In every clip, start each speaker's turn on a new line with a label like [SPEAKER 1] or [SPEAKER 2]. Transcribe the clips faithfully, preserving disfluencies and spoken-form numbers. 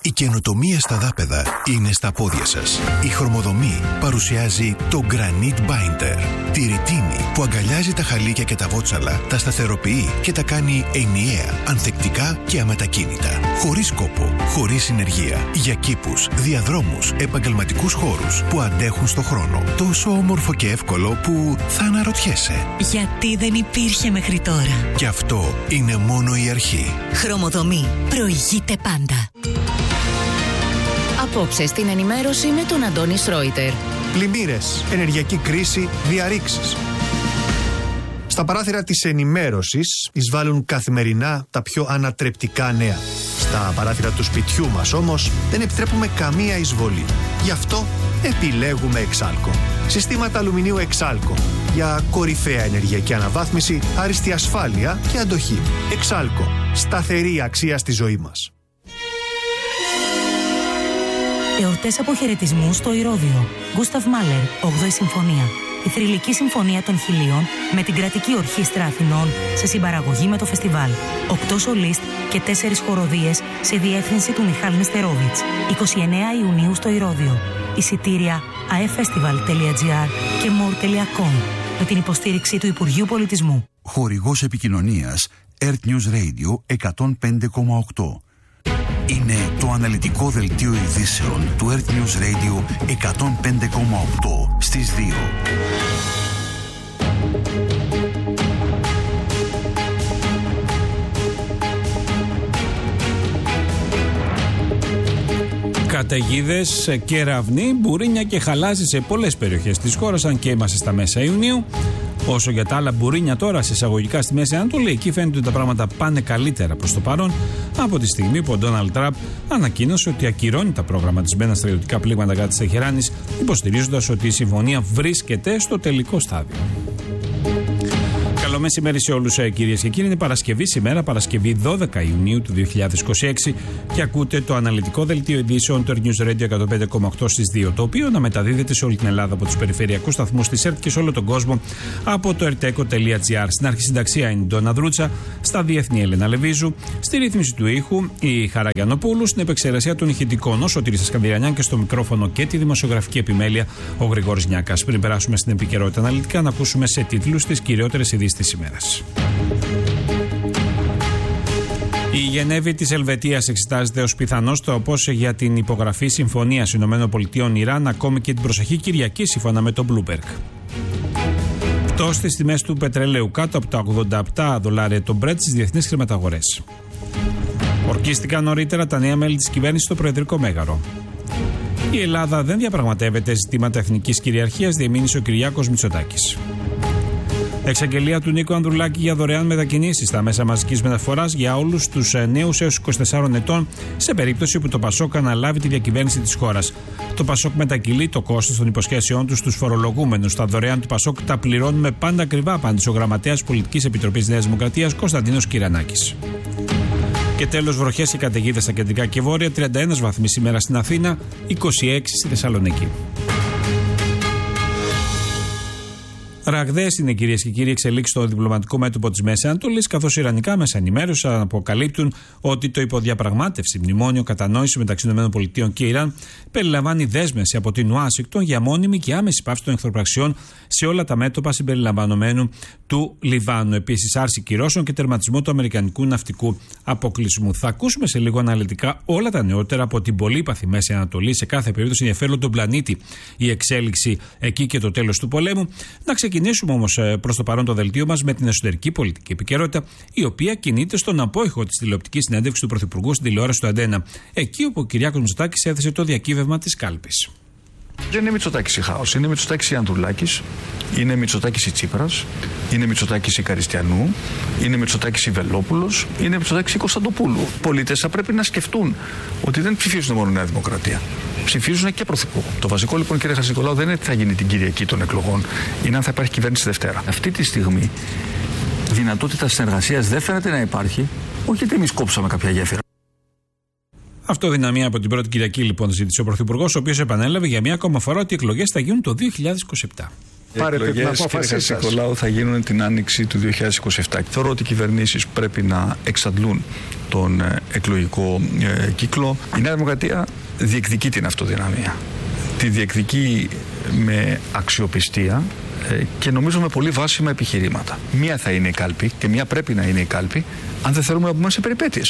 [SPEAKER 1] Η καινοτομία στα δάπεδα είναι στα πόδια σας. Η Χρωμοδομή παρουσιάζει το Granite Binder. Τη ρητίνη που αγκαλιάζει τα χαλίκια και τα βότσαλα, τα σταθεροποιεί και τα κάνει ενιαία, ανθεκτικά και αμετακίνητα. Χωρίς κόπο, χωρίς συνεργεία. Για κήπους, διαδρόμους, επαγγελματικούς χώρους που αντέχουν στο χρόνο. Τόσο όμορφο και εύκολο που θα αναρωτιέσαι.
[SPEAKER 2] Γιατί δεν υπήρχε μέχρι τώρα.
[SPEAKER 1] Και αυτό είναι μόνο η αρχή.
[SPEAKER 2] Χρωμοδομή. Προηγείται πάντα.
[SPEAKER 3] Απόψε στην ενημέρωση με τον Αντώνη Σρόιτερ.
[SPEAKER 4] Πλημμύρες, ενεργειακή κρίση, διαρρήξεις. Στα παράθυρα της ενημέρωσης εισβάλλουν καθημερινά τα πιο ανατρεπτικά νέα. Στα παράθυρα του σπιτιού μας όμως δεν επιτρέπουμε καμία εισβολή. Γι' αυτό επιλέγουμε Εξάλκο. Συστήματα αλουμινίου Εξάλκο. Για κορυφαία ενεργειακή αναβάθμιση, άριστη ασφάλεια και αντοχή. Εξάλκο. Σταθερή αξία στη ζωή μας.
[SPEAKER 5] Εορτές αποχαιρετισμού στο Ηρώδειο. Γκούσταβ Μάλερ, όγδοη Συμφωνία. Η θρυλική συμφωνία των Χιλίων με την Κρατική Ορχήστρα Αθηνών σε συμπαραγωγή με το φεστιβάλ. Οκτώ σολίστ και τέσσερις χοροδίες σε διεύθυνση του Μιχάλ Νεστερόβιτς. εικοστή ενάτη Ιουνίου στο Ηρώδειο. Εισιτήρια a e festival τελεία gr και more τελεία com με την υποστήριξη του Υπουργείου Πολιτισμού.
[SPEAKER 6] Χορηγός επικοινωνίας Earth News Radio εκατόν πέντε κόμμα οκτώ. Είναι το αναλυτικό δελτίο ειδήσεων του Earth News Radio εκατόν πέντε κόμμα οκτώ στις δύο.
[SPEAKER 7] Καταιγίδες, κεραυνοί, μπουρίνια και χαλάζι σε πολλές περιοχές της χώρας, αν και είμαστε στα μέσα Ιουνίου. Όσο για τα άλλα μπουρίνια τώρα, σε εισαγωγικά στη Μέση Ανατολή, εκεί φαίνεται ότι τα πράγματα πάνε καλύτερα προς το παρόν, από τη στιγμή που ο Ντόναλντ Τραμπ ανακοίνωσε ότι ακυρώνει τα προγραμματισμένα στρατιωτικά πλήγματα κατά της Τεχεράνης, υποστηρίζοντας ότι η συμφωνία βρίσκεται στο τελικό στάδιο. Καλό μεσημέρι σε όλους, κυρίες και κύριοι. Είναι Παρασκευή σήμερα, Παρασκευή δώδεκα Ιουνίου του δύο χιλιάδες είκοσι έξι, και ακούτε το αναλυτικό δελτίο ειδήσεων του Earth News Radio εκατόν πέντε κόμμα οκτώ στις δύο, το οποίο να μεταδίδεται σε όλη την Ελλάδα από τους περιφερειακούς σταθμούς της ΕΡΤ και σε όλο τον κόσμο από το ερτέκο τελεία τζι άρ. Στην αρχισυνταξία είναι η Ντόνα Δρούτσα, στα διεθνή Έλενα Λεβίζου, στη ρύθμιση του ήχου η Χαρά Γιαννοπούλου, στην επεξεργασία των ηχητικών ο Σωτήρης Σκανδυρανιάν και στο μικρόφωνο και τη δημοσιογραφική επιμέλεια ο Γρηγόρης Νιάκας. Πριν περάσουμε στην επικαιρότητα αναλυτικά, να ακούσουμε σε τίτλους τις κυριότερες ειδήσεις της ημέρας. Η Γενέβη της Ελβετίας εξετάζεται ως πιθανός τρόπος για την υπογραφή συμφωνίας ΗΠΑ-Ιράν, ακόμη και την προσεχή Κυριακή, σύμφωνα με το Bloomberg. Πτώση στις τιμές του πετρελαίου κάτω από τα ογδόντα επτά δολάρια το Brent στις διεθνείς χρηματαγορές. Ορκίστηκαν νωρίτερα τα νέα μέλη της κυβέρνησης στο Προεδρικό Μέγαρο. Η Ελλάδα δεν διαπραγματεύεται ζητήματα εθνικής κυριαρχίας, διεμήνυσε ο Κυριάκος Μητσοτάκης. Εξαγγελία του Νίκου Ανδρουλάκη για δωρεάν μετακινήσεις στα μέσα μαζικής μεταφοράς για όλους τους νέους έως είκοσι τεσσάρων ετών, σε περίπτωση που το Πασόκ αναλάβει τη διακυβέρνηση της χώρας. Το Πασόκ μετακυλεί το κόστος των υποσχέσεών του στους φορολογούμενους. Τα δωρεάν του Πασόκ τα πληρώνουμε πάντα ακριβά, απάντησε ο γραμματέας Πολιτικής Επιτροπής Νέας Δημοκρατίας Κωνσταντίνος Κυρανάκης. Και τέλος, βροχές και καταιγίδες στα κεντρικά και βόρεια, τριάντα ένα βαθμοί σήμερα στην Αθήνα, είκοσι έξι στη Θεσσαλονίκη. Ραγδαίες είναι, κυρίες και κύριοι, εξελίξεις στο διπλωματικό μέτωπο της Μέσης Ανατολής, καθώς οι ιρανικά μέσα ενημέρωσης αποκαλύπτουν ότι το υποδιαπραγμάτευση μνημόνιο κατανόηση μεταξύ ΗΠΑ και Ιράν περιλαμβάνει δέσμευση από την Ουάσιγκτον για μόνιμη και άμεση πάυση των εχθροπραξιών σε όλα τα μέτωπα συμπεριλαμβανομένου του Λιβάνου. Επίσης, άρση κυρώσεων και τερματισμό του αμερικανικού ναυτικού αποκλεισμού. Θα ακούσουμε σε λίγο αναλυτικά όλα τα νεότερα από την πολύπαθη Μέση Ανατολή. Σε κάθε περίπτωση ενδιαφέρον τον πλανήτη η εξέλιξη εκεί και το τέλος του πολέμου. Να ξεκινήσουμε όμως προς το παρόν το δελτίο μας με την εσωτερική πολιτική επικαιρότητα, η οποία κινείται στον απόϊχο της τηλεοπτικής συνέντευξης του Πρωθυπουργού στην τηλεόραση του Αντένα, εκεί όπου ο Κυριάκος Μητσοτάκης έθεσε το διακύβευμα της κάλπης.
[SPEAKER 8] Δεν είναι Μητσοτάκης η Χάος, είναι Μητσοτάκης η Ανδρουλάκης, είναι Μητσοτάκης η Τσίπρας, είναι Μητσοτάκης η Καριστιανού, είναι Μητσοτάκης η Βελόπουλος, είναι Μητσοτάκης η Κωνσταντοπούλου. Οι πολίτες θα πρέπει να σκεφτούν ότι δεν ψηφίζουν μόνο Νέα Δημοκρατία. Ψηφίζουν και Πρωθυπουργό. Το βασικό λοιπόν, κύριε Χατζηνικολάου, δεν είναι τι θα γίνει την Κυριακή των εκλογών, είναι αν θα υπάρχει κυβέρνηση Δευτέρα. Αυτή τη στιγμή δυνατότητα συνεργασίας δεν φαίνεται να υπάρχει, όχι γιατί εμείς κόψαμε κάποια γέφυρα.
[SPEAKER 7] Αυτό δυναμία από την πρώτη Κυριακή λοιπόν ζήτησε ο Πρωθυπουργός, ο οποίος επανέλαβε για μία ακόμα φορά ότι οι εκλογές θα γίνουν το δύο χιλιάδες είκοσι επτά.
[SPEAKER 8] Πάρετε την απόφασή σας. Νικολάου θα γίνουν την άνοιξη του δύο χιλιάδες είκοσι επτά. Θεωρώ ότι οι κυβερνήσεις πρέπει να εξαντλούν τον εκλογικό ε, κύκλο. Η Νέα Δημοκρατία διεκδικεί την αυτοδυναμία. Τη διεκδικεί με αξιοπιστία ε, και νομίζω με πολύ βάσιμα επιχειρήματα. Μία θα είναι η κάλπη και μία πρέπει να είναι η κάλπη, αν δεν θέλουμε να μπούμε σε περιπέτειες.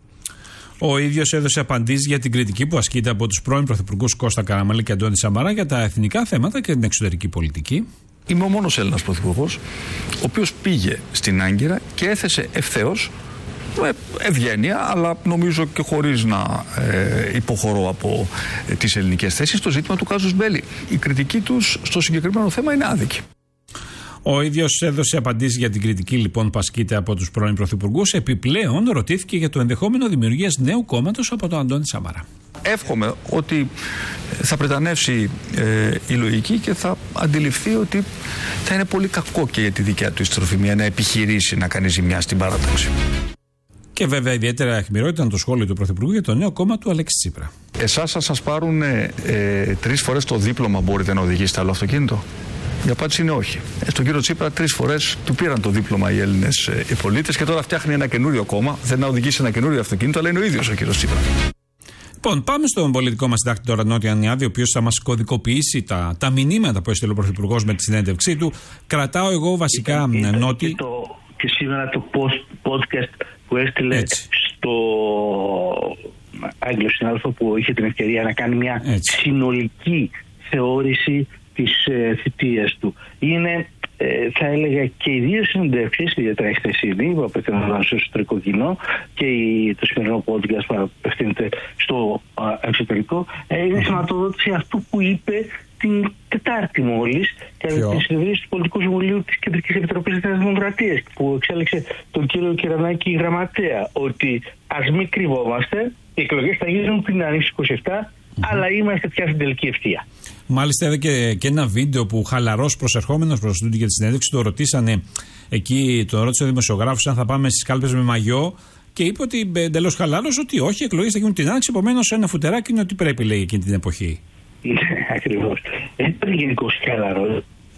[SPEAKER 7] Ο ίδιος έδωσε απαντήσεις για την κριτική που ασκείται από τους πρώην πρωθυπουργούς Κώστα Καραμανλή και Αντώνη Σαμαρά για τα εθνικά θέματα και την εξωτερική πολιτική.
[SPEAKER 8] Είμαι ο μόνος Έλληνας πρωθυπουργός, ο οποίος πήγε στην Άγκυρα και έθεσε ευθέως, με ευγένεια, αλλά νομίζω και χωρίς να ε, υποχωρώ από ε, τις ελληνικές θέσεις, το ζήτημα του κάζους μπέλι. Η κριτική τους στο συγκεκριμένο θέμα είναι άδικη.
[SPEAKER 7] Ο ίδιος έδωσε απαντήσεις για την κριτική λοιπόν που ασκείται από τους πρώην πρωθυπουργούς. Επιπλέον ρωτήθηκε για το ενδεχόμενο δημιουργίας νέου κόμματος από τον Αντώνη Σαμαρά.
[SPEAKER 8] Εύχομαι ότι θα πρετανεύσει ε, η λογική και θα αντιληφθεί ότι θα είναι πολύ κακό και για τη δικιά του ιστροφημία να επιχειρήσει να κάνει ζημιά στην παράταξη.
[SPEAKER 7] Και βέβαια ιδιαίτερα αιχμηρό ήταν το σχόλιο του Πρωθυπουργού για το νέο κόμμα του Αλέξη Τσίπρα.
[SPEAKER 8] Εσάς θα σας πάρουν ε, ε, τρεις φορές το δίπλωμα, μπορείτε να οδηγήσετε άλλο αυτοκίνητο? Η απάντηση είναι όχι. Ε, στον κύριο Τσίπρα τρεις φορές του πήραν το δίπλωμα οι Έλληνες ε, οι πολίτες και τώρα φτιάχνει ένα καινούριο κόμμα. Δεν να οδηγήσει ένα καινούριο αυτοκίνητο, αλλά είναι ο ίδιος ο κύριος Τσίπρα.
[SPEAKER 7] Λοιπόν, πάμε στον πολιτικό μας συντάκτη τώρα, Νότια Ανιάδη, ο οποίος θα μας κωδικοποιήσει τα, τα μηνύματα που έστειλε ο Πρωθυπουργός με τη συνέντευξή του. Κρατάω εγώ βασικά, Νότι.
[SPEAKER 9] Και, το, και σήμερα το post, podcast που έστειλε έτσι στο Άγγλο συνάδελφο που είχε την ευκαιρία να κάνει μια έτσι συνολική θεώρηση της ε, θητείας του. Είναι, ε, θα έλεγα, και οι δύο συνεντεύξεις, ιδιαίτερα η χθεσινή που απευθύνονταν στο εσωτερικό κοινό και η, το σημερινό podcast που απευθύνεται στο α, εξωτερικό, ε, είναι σηματοδότηση αυτού που είπε την Τετάρτη μόλις κατά τη συνεδρίαση του Πολιτικού Συμβουλίου της Κεντρικής Επιτροπής της Δημοκρατίας, που εξέλεξε τον κύριο Κεραμάκη γραμματέα, ότι ας μην κρυβόμαστε, οι εκλογές θα γίνουν την Άνοιξη είκοσι επτά, mm-hmm. αλλά είμαστε πια στην τελική ευθεία.
[SPEAKER 7] Μάλιστα είδα και, και ένα βίντεο που χαλαρός προσερχόμενος προς τούτη για τη συνέντευξη το ρωτήσανε εκεί, τον ρώτησε ο δημοσιογράφος αν θα πάμε στις κάλπες με μαγιό και είπε ότι εντελώς χαλάρος ότι όχι, οι εκλογές θα γίνουν την Άνοιξη, επομένως ένα φουτεράκι είναι ότι πρέπει, λέει, εκείνη την εποχή.
[SPEAKER 9] Ναι, ακριβώς. Δεν ήταν γενικώς χαλαρός.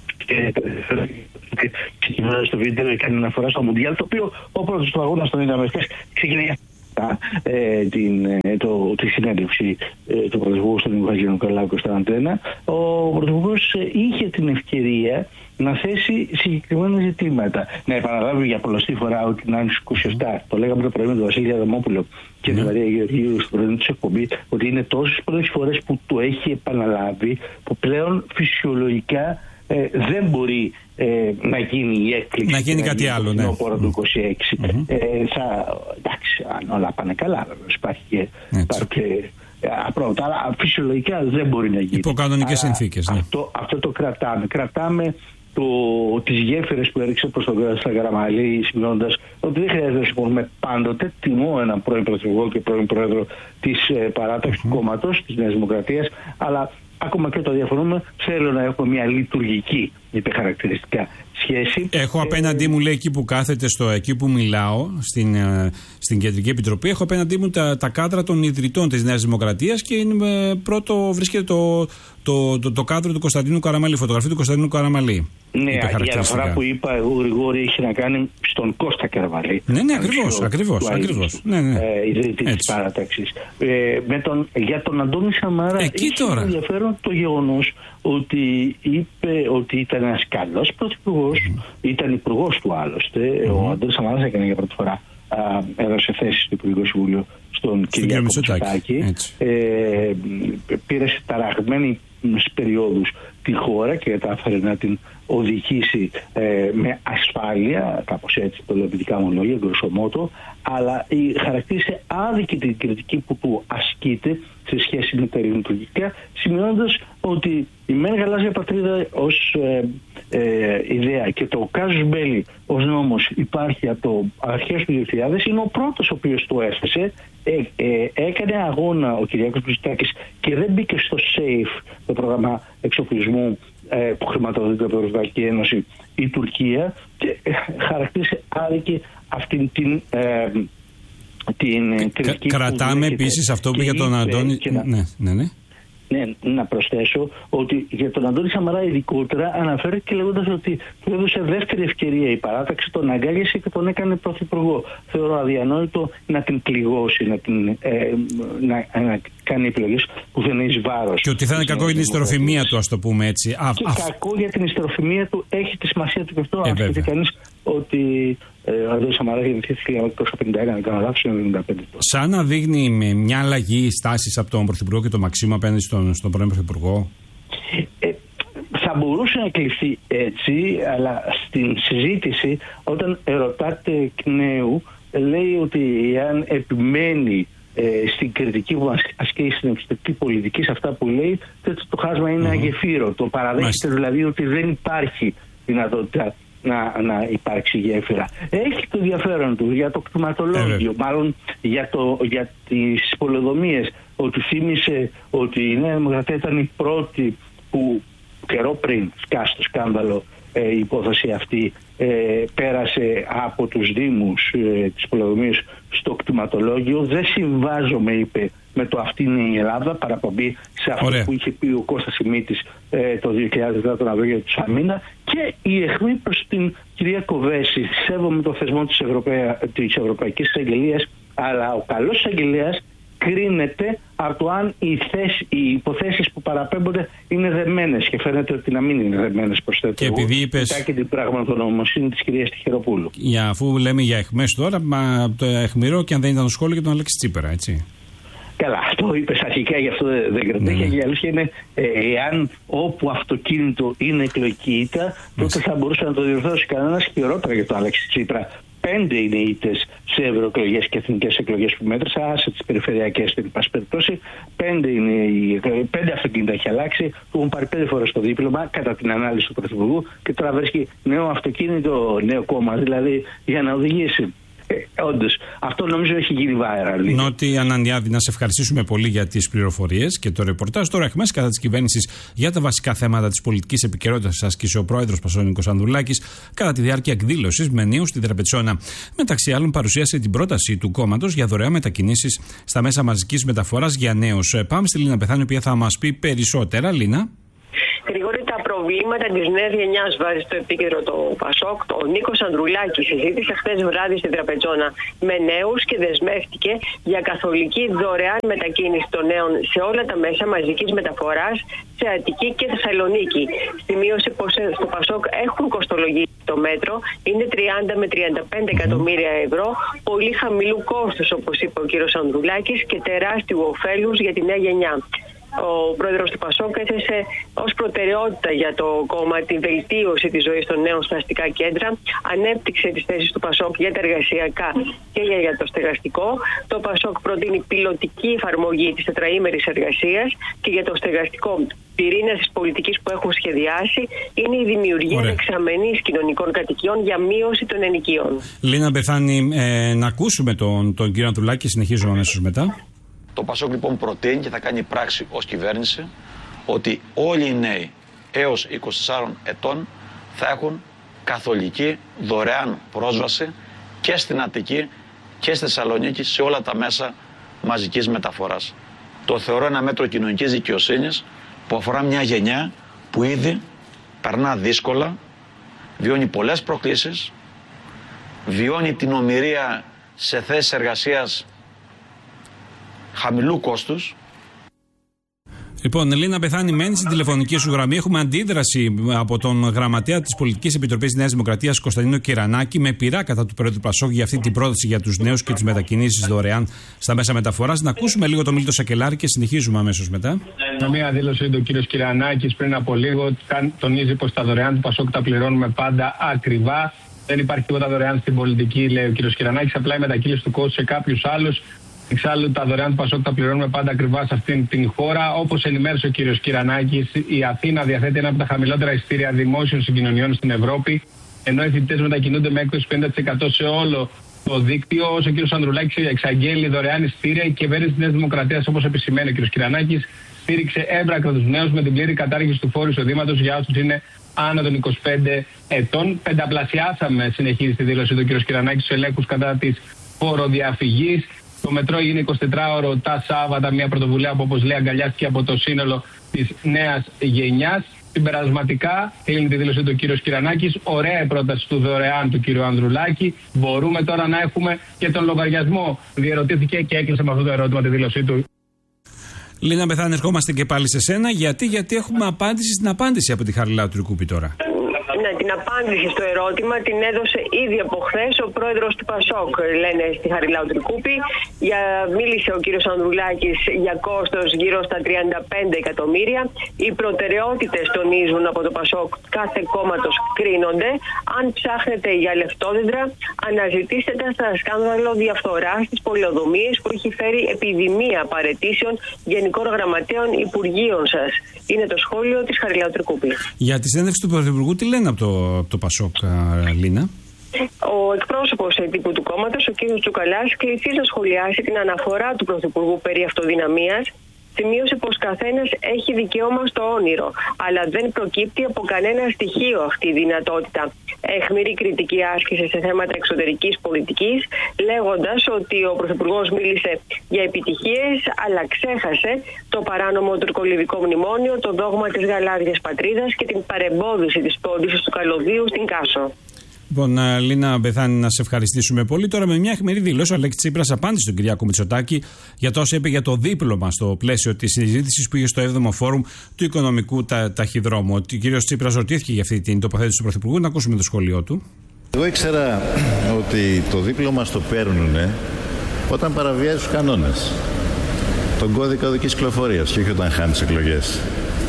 [SPEAKER 9] Ξεκινώντας το βίντεο έκανε αναφορά στο Μουντιάλ, το οποίο ο πρώτος του αγώνα τον είδαμε χθες, ξεκινάει Ε, την, ε, το, τη συνέντευξη ε, του Πρωθυπουργού στον Βαγγέλη Νικολάου και στα Αντένα. Ο Πρωθυπουργός ε, είχε την ευκαιρία να θέσει συγκεκριμένα ζητήματα. Να επαναλάβει για πολλωστή φορά ότι την Άνοιξη είκοσι επτά, το λέγαμε το πρωί με τον Βασίλη Αδαμόπουλο και την Μαρία Γεωργίου στην πρωινή του εκπομπή, ότι είναι τόσες πολλές φορές που το έχει επαναλάβει, που πλέον φυσιολογικά Ε, δεν μπορεί ε, να γίνει η έκπληξη.
[SPEAKER 7] Να γίνει κάτι άλλο, ναι.
[SPEAKER 9] Το είκοσι έξι. Mm-hmm. Ε, θα, εντάξει, αν όλα πάνε καλά, υπάρχει και, υπάρχει και απρόβατα, αλλά φυσιολογικά δεν μπορεί να γίνει.
[SPEAKER 7] Υπό κανονικές συνθήκες, ναι.
[SPEAKER 9] Αυτό, αυτό το κρατάμε. Κρατάμε το, τις γέφυρες που έριξε προς τον Καραμανλή, σημειώνοντας ότι δεν χρειάζεται να συμφωνούμε πάντοτε. Τιμώ έναν πρώην Πρωθυπουργό και πρώην Πρόεδρο της ε, παράταξης mm-hmm. του κόμματος, της Νέας Δημοκρατίας, αλλά ακόμα και το διαφωνούμε, θέλω να έχουμε μια λειτουργική, είπε χαρακτηριστικά, σχέση.
[SPEAKER 7] Έχω απέναντί μου, λέει, εκεί που κάθεται, στο εκεί που μιλάω, στην, στην Κεντρική Επιτροπή, έχω απέναντί μου τα, τα κάδρα των ιδρυτών της Νέας Δημοκρατίας και είναι, πρώτο βρίσκεται το, το, το, το κάδρο του Κωνσταντίνου Καραμανλή, φωτογραφία του Κωνσταντίνου Καραμανλή.
[SPEAKER 9] Ναι, η αναφορά που είπα εγώ, Γρηγόρη, έχει να κάνει στον Κώστα Καραμανλή.
[SPEAKER 7] Ναι, ναι, ακριβώς, ακριβώς, ακριβώς. Ναι, ναι.
[SPEAKER 9] Ε, ιδρυτή της παράταξης. Ε, με τον, για τον Αντώνη Σαμαρά,
[SPEAKER 7] εκεί τώρα.
[SPEAKER 9] Έχει ενδιαφέρον το γεγονός ότι είπε ότι ήταν ένας καλός πρωθυπουργός, mm. ήταν υπουργός του άλλωστε. Mm. Ο Αντώνης Σαμαράς έκανε για πρώτη φορά, α, έδωσε θέση στο Υπουργικό Συμβούλιο στον Κυριάκο Μητσοτάκη. Ε, πήρε σε ταραγμένες περιόδους τη χώρα και κατάφερε να την οδηγήσει ε, με ασφάλεια, κάπως έτσι το λέω με δικά μου λόγια, γκροσομότο, αλλά χαρακτήρισε άδικη την κριτική που του ασκείται σε σχέση με τα λειτουργικά, σημειώνοντας ότι η μεν γαλάζια πατρίδα ως ε, ε, ιδέα και το casus belli ως νόμος υπάρχει από το αρχές του δύο χιλιάδες, είναι ο πρώτος ο οποίος το έθεσε. Ε, ε, έκανε αγώνα ο Κυριάκος Μητσοτάκης και δεν μπήκε στο SAFE, το πρόγραμμα εξοπλισμού ε, που χρηματοδοτείται από την Ευρωπαϊκή Ένωση, η Τουρκία, και ε, χαρακτήρισε άδικη αυτήν την ε, την κριτική.
[SPEAKER 7] Κρατάμε επίσης αυτό που για τον Αντώνη.
[SPEAKER 9] Και να,
[SPEAKER 7] ναι, ναι, ναι.
[SPEAKER 9] ναι, να προσθέσω ότι για τον Αντώνη Σαμαρά ειδικότερα αναφέρθηκε λέγοντας ότι του έδωσε δεύτερη ευκαιρία η παράταξη, τον αγκάλιασε και τον έκανε πρωθυπουργό. Θεωρώ αδιανόητο να την πληγώσει, να, την, ε, να, να κάνει επιλογές που δεν είναι εις βάρος.
[SPEAKER 7] Και ότι θα είναι κακό για την ιστεροφημία του, ας το πούμε έτσι. Α,
[SPEAKER 9] και
[SPEAKER 7] α,
[SPEAKER 9] κακό για την ιστεροφημία του, έχει τη σημασία του και αυτό.
[SPEAKER 7] Ε,
[SPEAKER 9] αν σκεφτεί κανείς ότι ε, ο Αντώνης Σαμαράς γεννήθηκε το χίλια εννιακόσια πενήντα ένα, αν κάνω λάθος, εβδομήντα πέντε.
[SPEAKER 7] Σαν να δείχνει με μια αλλαγή στάσης από τον Πρωθυπουργό και τον Μαξίμου απέναντι στον, στον πρώην Πρωθυπουργό.
[SPEAKER 9] Ε, θα μπορούσε να κλειθεί έτσι, αλλά στην συζήτηση, όταν ερωτάται εκ νέου, λέει ότι αν επιμένει ε, στην κριτική που ασκεί στην εξωτερική πολιτική, σε αυτά που λέει, τότε το χάσμα είναι mm-hmm. αγεφύρο. Το παραδέχεται δηλαδή ότι δεν υπάρχει δυνατότητα να, να υπάρξει γέφυρα. Έχει το ενδιαφέρον του για το κτηματολόγιο, ε, μάλλον για, το, για τις πολεοδομίες, ότι θύμισε ότι η Νέα Δημοκρατία ήταν η πρώτη που καιρό πριν σκάσει το σκάνδαλο ε, η υπόθεση αυτή ε, πέρασε από τους Δήμους ε, της πολεοδομίας στο κτηματολόγιο. Δεν συμβάζομαι, είπε, με το αυτή είναι η Ελλάδα, παραπομπή σε αυτό Ωραία. που είχε πει ο Κώστας Σιμίτης ε, το δύο χιλιάδες δέκα τον Αυγούστο του Σαμίνα, και η αιχμή προς την κυρία Κοβέση. Σέβομαι το θεσμό της, Ευρωπαϊ... της Ευρωπαϊκής Εισαγγελίας, αλλά ο καλός εισαγγελέας κρίνεται από το αν οι, θέσεις, οι υποθέσεις που παραπέμπονται είναι δεμένες, και φαίνεται ότι να μην είναι δεμένες, προσθέτω. Και επειδή είπες και την πραγματονομοσύνη της κυρίας Τυχεροπούλου. Για, αφού λέμε για αιχμές τώρα, μα το αιχμηρό και αν δεν ήταν το σχόλιο για τον Αλέξη Τσίπρα, έτσι. Καλά, αυτό είπες αρχικά, γι' αυτό δεν κρατήχε. Ναι. Και η αλήθεια είναι, ε, εάν όπου αυτοκίνητο είναι εκλογική ήττα, τότε θα μπορούσε να το διορθώσει κανένας, χειρότερα για τον Αλέξη Τσίπρα. Πέντε είναι οι ήττες σε ευρωεκλογές και εθνικές εκλογές που μέτρησα, άσε τις περιφερειακές στην πάση περιπτώσει. Πέντε, είναι οι, πέντε αυτοκίνητα έχει αλλάξει, που έχουν πάρει πέντε φορές το δίπλωμα κατά την ανάλυση του Πρωθυπουργού, και τώρα βρίσκει νέο αυτοκίνητο, νέο κόμμα, δηλαδή για να οδηγήσει. Ε, όντως, αυτό νομίζω έχει γίνει viral. Νότι Ανανιάδη, να σε ευχαριστήσουμε πολύ για τις πληροφορίες και το ρεπορτάζ. Τώρα έχουμε κατά της κυβέρνησης για τα βασικά θέματα της πολιτικής επικαιρότητας, άσκησε ο πρόεδρος Πασόνικος Ανδρουλάκης κατά τη διάρκεια εκδήλωσης με νέους στην Τραπετσόνα. Μεταξύ άλλων, παρουσίασε την πρόταση του κόμματος για δωρεάν μετακινήσεις στα μέσα μαζικής μεταφοράς για νέους. Πάμε στη Λίνα Πεθάνη, η οποία θα μας πει περισσότερα. Λίνα.
[SPEAKER 10] Γρηγόρη, τα προβλήματα της νέας γενιάς βάζει στο επίκεντρο το Πασόκ. Ο Νίκος Ανδρουλάκης συζήτησε χθες βράδυ στην Τραπετσόνα με νέους και δεσμεύτηκε για καθολική δωρεάν μετακίνηση των νέων σε όλα τα μέσα μαζικής μεταφοράς σε Αττική και Θεσσαλονίκη. Σημείωσε πως στο Πασόκ έχουν κοστολογήσει το μέτρο, είναι τριάντα με τριάντα πέντε εκατομμύρια ευρώ, πολύ χαμηλού κόστους, όπως είπε ο κύριος Ανδρουλάκης, και τεράστιου ωφέλους για τη νέα γενιά. Ο πρόεδρος του Πασόκ έθεσε ως προτεραιότητα για το κόμμα τη βελτίωση της ζωής των νέων στα αστικά κέντρα, ανέπτυξε τις θέσεις του Πασόκ για τα εργασιακά και για το στεγαστικό. Το Πασόκ προτείνει πιλωτική εφαρμογή της τετραήμερης εργασίας, και για το στεγαστικό πυρήνας της πολιτικής που έχουν σχεδιάσει είναι η δημιουργία δεξαμενής κοινωνικών κατοικιών για μείωση των ενοικίων. Λίνα Μπεθάνη, ε, να ακούσουμε τον, τον κύριο Ανδρουλάκη, συνεχίζουμε αμέσως μετά.
[SPEAKER 11] Το Πασόκ λοιπόν προτείνει και θα κάνει πράξη ως κυβέρνηση ότι όλοι οι νέοι έως είκοσι τεσσάρων ετών θα έχουν καθολική δωρεάν πρόσβαση και στην Αττική και στη Θεσσαλονίκη σε όλα τα μέσα μαζικής μεταφοράς. Το θεωρώ ένα μέτρο κοινωνικής δικαιοσύνης που αφορά μια γενιά που ήδη περνά δύσκολα, βιώνει πολλές προκλήσεις, βιώνει την ομηρία σε θέσεις εργασίας χαμηλού κόστους.
[SPEAKER 7] Λοιπόν, Ελίνα Πεθάνη, μένει στην τηλεφωνική σου γραμμή. Έχουμε αντίδραση από τον γραμματέα της Πολιτικής Επιτροπής Νέας Δημοκρατίας, Κωνσταντίνο Κυρανάκη, με πειρά κατά του Πρόεδρου Πασόκ για αυτή την πρόταση για τους νέους και τις μετακινήσεις δωρεάν στα μέσα μεταφοράς. Να ακούσουμε λίγο τον Μίλτο Σακελάρη και συνεχίζουμε αμέσως μετά.
[SPEAKER 12] Με μία δήλωση του κ. Κυρανάκης πριν από λίγο τονίζει πως τα δωρεάν του Πασόκ τα πληρώνουμε πάντα ακριβά. Δεν υπάρχει τίποτα δωρεάν στην πολιτική, λέει ο κ. Κυρανάκης. Απλά η μετακύληση του κόστου σε κάποιους άλλους. Εξάλλου, τα δωρεάν του Πασόκ τα πληρώνουμε πάντα ακριβά σε αυτήν την χώρα. Όπως ενημέρωσε ο κ. Κυρανάκης, η Αθήνα διαθέτει ένα από τα χαμηλότερα εισιτήρια δημόσιων συγκοινωνιών στην Ευρώπη, ενώ οι φοιτητές μετακινούνται με έκπτωση πενήντα τοις εκατό σε όλο το δίκτυο. Όσο ο κ. Ανδρουλάκης εξαγγέλει δωρεάν εισιτήρια, η κυβέρνηση της Νέας Δημοκρατίας, όπως επισημαίνει ο κ. Κυρανάκης, στήριξε έμπρακτα τους νέους με την πλήρη κατάργηση του φόρου εισοδήματος για όσους είναι άνω των είκοσι πέντε ετών. Πενταπλασιάσαμε, συνεχίζει τη δήλωση του κ. Κυρανάκης, στους ελέγχους κατά της φοροδιαφυγής. Το μετρό είναι εικοσιτετράωρο τα Σάββατα, μια πρωτοβουλία που, όπως λέει, αγκαλιάστηκε από το σύνολο της νέας γενιάς. Συμπερασματικά, κλείνει τη δήλωση του κύριο Κυρανάκης. Ωραία η πρόταση του δωρεάν του κύριου Ανδρουλάκη. Μπορούμε τώρα να έχουμε και τον λογαριασμό? Διερωτήθηκε και έκλεισε με αυτό το ερώτημα τη δήλωσή του.
[SPEAKER 7] Λίνα Μπεθάνη, ερχόμαστε και πάλι σε σένα. Γιατί, γιατί έχουμε απάντηση στην απάντηση από τη Χαριλάου Τρικούπη τώρα.
[SPEAKER 10] Ναι, την απάντηση στο ερώτημα την έδωσε ήδη από χθες ο πρόεδρος του Πασόκ, λένε στη Χαριλάου Τρικούπη. Για, μίλησε ο κύριος Ανδρουλάκης για κόστος γύρω στα τριάντα πέντε εκατομμύρια. Οι προτεραιότητες, τονίζουν από το Πασόκ, κάθε κόμματος κρίνονται. Αν ψάχνετε για λεφτόδεντρα, αναζητήστε τα στα σκάνδαλο διαφθοράς στις πολεοδομίες που έχει φέρει επιδημία παραιτήσεων γενικών γραμματέων υπουργείων σας. Είναι το σχόλιο της Χαριλάου Τρικούπη.
[SPEAKER 7] Για τη συνέντευξη του Πρωθυπουργού, τι λένε από το, από το Πασόκ, Λίνα?
[SPEAKER 10] Ο εκπρόσωπος τύπου του κόμματος, ο κ. Τσουκαλάς, κληθείς να σχολιάσει την αναφορά του Πρωθυπουργού περί αυτοδυναμίας. Σημείωσε πως καθένας έχει δικαίωμα στο όνειρο, αλλά δεν προκύπτει από κανένα στοιχείο αυτή η δυνατότητα. Αιχμηρή κριτική άσκησε σε θέματα εξωτερικής πολιτικής, λέγοντας ότι ο Πρωθυπουργός μίλησε για επιτυχίες, αλλά ξέχασε το παράνομο τουρκολιβικό μνημόνιο, το δόγμα της γαλάζιας πατρίδας και την παρεμπόδιση της πώλησης του καλωδίου στην Κάσο.
[SPEAKER 7] Λοιπόν, Λίνα Μπεθάνη, να σε ευχαριστήσουμε πολύ. Τώρα, με μια αιχμηρή δήλωση, ο Αλέξης Τσίπρας απάντησε στον Κυριάκο Μητσοτάκη για το όσο είπε για το δίπλωμα στο πλαίσιο της συζήτησης που είχε στο έβδομο Φόρουμ του Οικονομικού τα, Ταχυδρόμου. Ο κύριος Τσίπρας ρωτήθηκε για αυτή την τοποθέτηση του Πρωθυπουργού. Να ακούσουμε το σχόλιο του.
[SPEAKER 13] Εγώ ήξερα ότι το δίπλωμα στο παίρνουν όταν παραβιάζει τους κανόνες. Τον κώδικα οδικής κυκλοφορίας και όχι όταν χάνει τις εκλογές.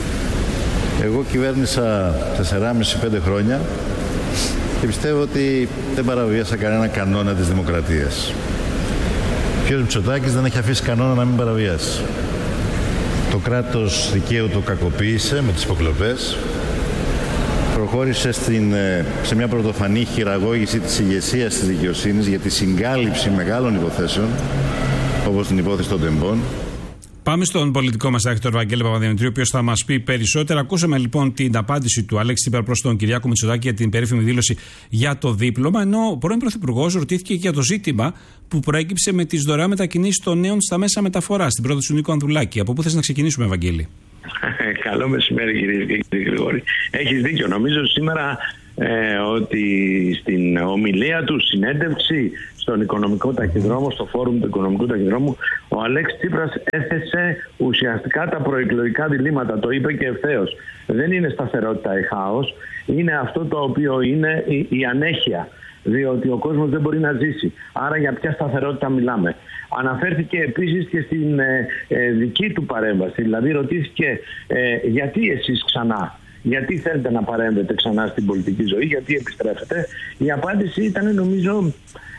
[SPEAKER 13] Εγώ κυβέρνησα τεσσεράμισι πέντε χρόνια. Και πιστεύω ότι δεν παραβίασα κανένα κανόνα της δημοκρατίας. Ο κ. Μητσοτάκης δεν έχει αφήσει κανόνα να μην παραβιάσει. Το κράτος δικαίου το κακοποίησε με τις υποκλοπές. Προχώρησε στην, σε μια πρωτοφανή χειραγώγηση της ηγεσίας της δικαιοσύνης για τη συγκάλυψη μεγάλων υποθέσεων, όπως την υπόθεση των τεμπών.
[SPEAKER 7] Πάμε στον πολιτικό μας άκη, τον Βαγγέλη Παπαδημητρίου, ο οποίος θα μας πει περισσότερα. Ακούσαμε λοιπόν την απάντηση του Αλέξη Τσίπρα προς τον Κυριάκο Μητσοτάκη για την περίφημη δήλωση για το δίπλωμα, ενώ ο πρώην Πρωθυπουργός ρωτήθηκε και για το ζήτημα που προέκυψε με τις δωρεάν μετακινήσεις των νέων στα μέσα μεταφοράς, στην πρόταση του Νίκου Ανδρουλάκη. Από πού θες να ξεκινήσουμε, Βαγγέλη?
[SPEAKER 14] Καλό μεσημέρι, κύριε και κύριε Γρηγόρη. Έχεις δίκιο. Νομίζω σήμερα ε, ότι στην ομιλία του, συνέντευξη στον Οικονομικό Ταχυδρόμο, στο Φόρουμ του Οικονομικού Ταχυδρόμου, ο Αλέξης Τσίπρας έθεσε ουσιαστικά τα προεκλογικά διλήμματα. Το είπε και ευθέως. Δεν είναι σταθερότητα ή χάος, είναι αυτό το οποίο είναι η, η ανέχεια. Διότι ο κόσμος δεν μπορεί να ζήσει. Άρα για ποια σταθερότητα μιλάμε? Αναφέρθηκε επίσης και στην ε, ε, δική του παρέμβαση. Δηλαδή ρωτήθηκε ε, γιατί εσείς ξανά, γιατί θέλετε να παρέμβετε ξανά στην πολιτική ζωή, γιατί επιστρέφετε? Η απάντηση ήταν, νομίζω,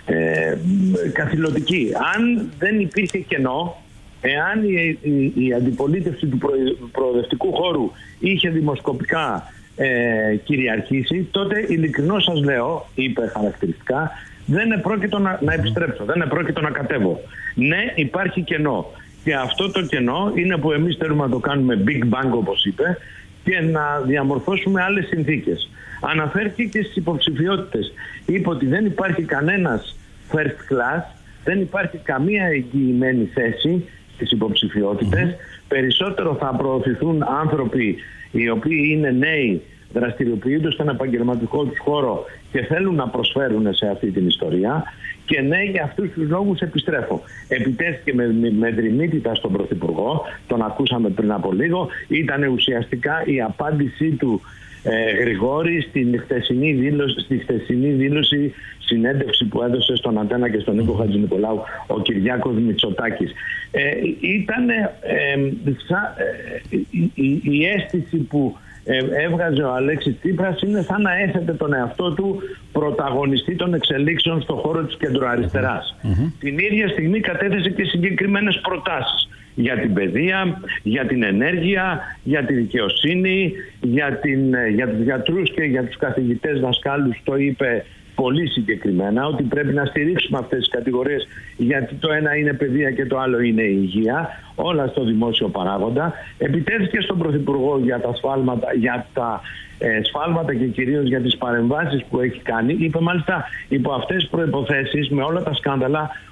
[SPEAKER 14] ε, καθηλωτική. Αν δεν υπήρχε κενό, εάν η, η, η αντιπολίτευση του προ, προοδευτικού χώρου είχε δημοσκοπικά ε, κυριαρχήσει, τότε ειλικρινώς σας λέω, είπε χαρακτηριστικά, δεν επρόκειτο να, να επιστρέψω, δεν επρόκειτο να κατέβω. Ναι, υπάρχει κενό. Και αυτό το κενό είναι που εμείς θέλουμε να το κάνουμε big bang, όπως είπε, και να διαμορφώσουμε άλλες συνθήκες. Αναφέρθηκε και στις υποψηφιότητες. Είπε ότι δεν υπάρχει κανένας first class, δεν υπάρχει καμία εγγυημένη θέση στις υποψηφιότητες. Mm-hmm. Περισσότερο θα προωθηθούν άνθρωποι οι οποίοι είναι νέοι, δραστηριοποιούνται στον επαγγελματικό τους χώρο και θέλουν να προσφέρουν σε αυτή την ιστορία. Και ναι, για αυτούς τους λόγους επιστρέφω. Επιτέθηκε με, με, με δρυμύτητα στον Πρωθυπουργό, τον ακούσαμε πριν από λίγο. Ήταν ουσιαστικά η απάντησή του, ε, Γρηγόρη, στην χθεσινή δήλωση, στη χθεσινή δήλωση συνέντευξη που έδωσε στον Αντένα και στον Νίκο Χατζηνικολάου ο Κυριάκος Μητσοτάκης. Ε, ήταν ε, ε, σα, ε, η, η, η αίσθηση που έβγαζε ο Αλέξης Τσίπρας είναι σαν να έθετε τον εαυτό του πρωταγωνιστή των εξελίξεων στον χώρο της κεντροαριστεράς. Mm-hmm. Την ίδια στιγμή κατέθεσε και συγκεκριμένες προτάσεις για την παιδεία, για την ενέργεια, για τη δικαιοσύνη, για, την, για τους γιατρούς και για τους καθηγητές δασκάλους. Το είπε πολύ συγκεκριμένα, ότι πρέπει να στηρίξουμε αυτές τις κατηγορίες, γιατί το ένα είναι παιδεία και το άλλο είναι η υγεία, όλα στο δημόσιο παράγοντα. Επιτέθηκε στον Πρωθυπουργό για τα σφάλματα, για τα ε, σφάλματα και κυρίως για τις παρεμβάσεις που έχει κάνει. Είπε μάλιστα υπό αυτές τις προϋποθέσεις, με όλα τα σκάνδαλα,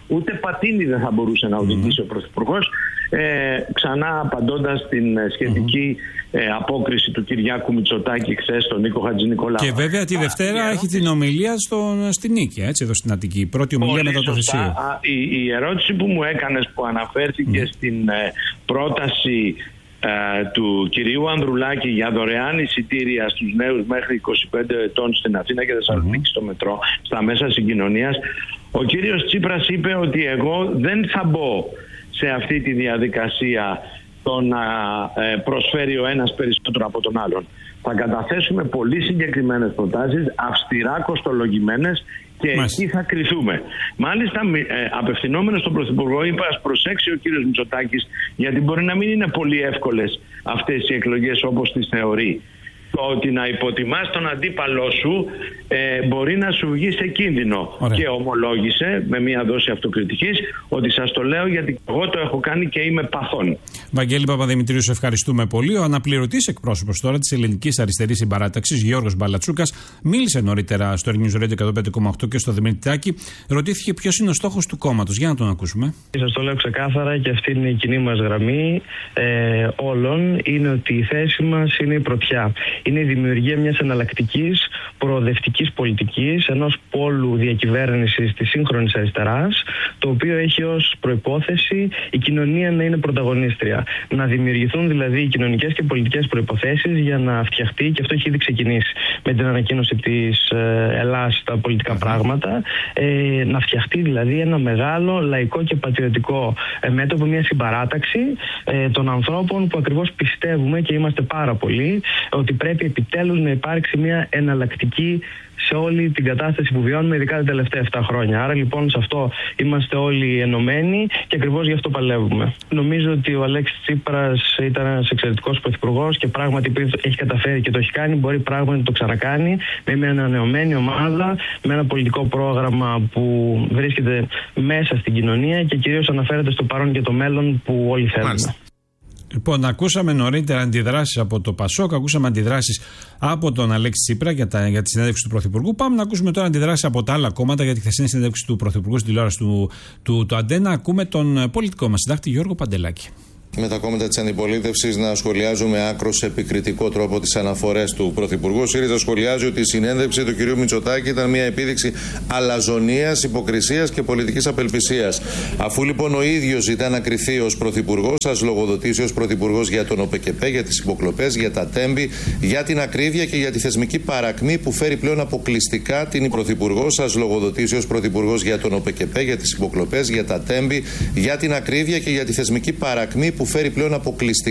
[SPEAKER 14] ούτε πατίνι δεν θα μπορούσε να οδηγήσει mm. ο Πρωθυπουργός. Ε, ξανά απαντώντας στην σχετική mm-hmm. ε, απόκριση του Κυριάκου Μητσοτάκη χθες στον Νίκο Χατζηνικολάου.
[SPEAKER 7] Και βέβαια τη Δευτέρα Α, έχει την ομιλία στον, στη Νίκη, έτσι, εδώ στην Αττική. Η πρώτη ομιλία μετά το θεσίο.
[SPEAKER 14] Η, η ερώτηση που μου έκανες, που αναφέρθηκε mm. στην ε, πρόταση ε, του κυρίου Ανδρουλάκη για δωρεάν εισιτήρια στους νέους μέχρι είκοσι πέντε ετών στην Αθήνα και Θεσσαλονίκη mm-hmm. στο μετρό, στα μέσα συγκοινωνίας, ο κύριος Τσίπρας είπε ότι εγώ δεν θα μπω σε αυτή τη διαδικασία το να προσφέρει ο ένας περισσότερο από τον άλλον. Θα καταθέσουμε πολύ συγκεκριμένες προτάσεις, αυστηρά κοστολογημένες, και Μάλιστα. εκεί θα κριθούμε. Μάλιστα, ε, απευθυνόμενος στον Πρωθυπουργό, είπα ας προσέξει ο κύριος Μητσοτάκης, γιατί μπορεί να μην είναι πολύ εύκολες αυτές οι εκλογές όπως τις θεωρεί. Το ότι να υποτιμάς τον αντίπαλό σου ε, μπορεί να σου βγει σε κίνδυνο. Ωραία. Και ομολόγησε με μια δόση αυτοκριτικής ότι σας το λέω γιατί εγώ το έχω κάνει και είμαι παθών.
[SPEAKER 7] Βαγγέλη Παπαδημητρίου, σε ευχαριστούμε πολύ. Ο αναπληρωτής εκπρόσωπος τώρα της Ελληνικής Αριστερής Συμπαράταξης, Γιώργος Μπαλατσούκας, μίλησε νωρίτερα στο News Radio εκατόν πέντε κόμμα οκτώ και στο Δημήτρη Τάκη. Ρωτήθηκε ποιος είναι ο στόχος του κόμματος. Για να τον ακούσουμε.
[SPEAKER 15] Σας το λέω ξεκάθαρα και αυτή είναι η κοινή μας γραμμή ε, όλων. Είναι ότι η θέση μας είναι η πρωτιά. Είναι η δημιουργία μιας εναλλακτικής προοδευτικής πολιτικής, ενός πόλου διακυβέρνησης της σύγχρονης αριστεράς, το οποίο έχει ως προϋπόθεση η κοινωνία να είναι πρωταγωνίστρια. Να δημιουργηθούν δηλαδή οι κοινωνικές και πολιτικές προϋποθέσεις για να φτιαχτεί, και αυτό έχει ήδη ξεκινήσει με την ανακοίνωση της ε, Ελλάς στα πολιτικά πράγματα, ε, να φτιαχτεί δηλαδή ένα μεγάλο λαϊκό και πατριωτικό ε, μέτωπο, μια συμπαράταξη ε, των ανθρώπων που ακριβώς πιστεύουμε, και είμαστε πάρα πολλοί, ότι πρέπει επιτέλους να υπάρξει μια εναλλακτική σε όλη την κατάσταση που βιώνουμε, ειδικά τα τελευταία επτά χρόνια. Άρα λοιπόν σε αυτό είμαστε όλοι ενωμένοι και ακριβώς γι' αυτό παλεύουμε. Νομίζω ότι ο Αλέξης Τσίπρας ήταν ένας εξαιρετικός πρωθυπουργός και πράγματι που έχει καταφέρει και το έχει κάνει, μπορεί πράγματι να το ξανακάνει με μια ανανεωμένη ομάδα, με ένα πολιτικό πρόγραμμα που βρίσκεται μέσα στην κοινωνία και κυρίως αναφέρεται στο παρόν και το μέλλον που όλοι θέλουμε. Μάλιστα.
[SPEAKER 7] Λοιπόν, ακούσαμε νωρίτερα αντιδράσεις από το Πασόκ, ακούσαμε αντιδράσεις από τον Αλέξη Τσίπρα για, τα, για τη συνέντευξη του Πρωθυπουργού. Πάμε να ακούσουμε τώρα αντιδράσεις από τα άλλα κόμματα για τη χθεσινή συνέντευξη του Πρωθυπουργού στην τηλεόραση του, του, του Αντένα. Ακούμε τον πολιτικό μας συντάκτη Γιώργο Παντελάκη.
[SPEAKER 16] Με τα κόμματα της αντιπολίτευσης να σχολιάζουν με άκρως επικριτικό τρόπο τις αναφορές του Πρωθυπουργού. Ο ΣΥΡΙΖΑ σχολιάζει ότι η συνέντευξη του κ. Μητσοτάκη ήταν μια επίδειξη αλαζονίας, υποκρισίας και πολιτικής απελπισίας. Αφού λοιπόν ο ίδιος ζητά να κριθεί ως Πρωθυπουργός, ας λογοδοτήσει ως Πρωθυπουργός για τον ΟΠΕΚΕΠΕ, για τις υποκλοπές, για τα τέμπη, για την ακρίβεια και για τη θεσμική παρακμή που φέρει πλέον αποκλειστικά την Πρωθυπουργός, ας λογοδοτήσει ως Πρωθυπουργός για τον ΟΠΕΚΕΠΕ, για τις υποκλοπές, για τα τέμπη, για την ακρίβεια και για τη θεσμική παρακμή που φέρει πλέον αποκλειστικά